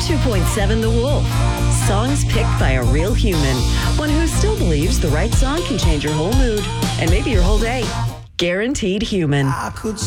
102.7 The Wolf. Songs picked by a real human. One who still believes the right song can change your whole mood and maybe your whole day. Guaranteed Human. I could